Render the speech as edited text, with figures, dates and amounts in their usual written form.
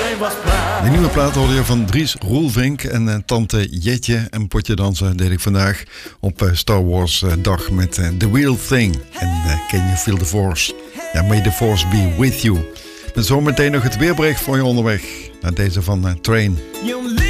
De nieuwe plaat hoorde je van Dries Roelvink en tante Jetje. En potje dansen deed ik vandaag op Star Wars dag met The Real Thing. En Can You Feel The Force? Ja, May The Force Be With You. Met zometeen nog het weerbericht voor je onderweg naar deze van Train.